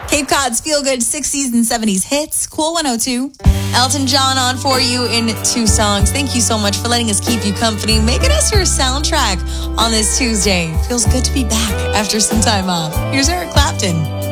Cape Cod's Feel Good 60s and 70s hits. Cool 102. Elton John on for you in 2 songs. Thank you so much for letting us keep you company, making us your soundtrack on this Tuesday. Feels good to be back after some time off. Here's Eric Clapton.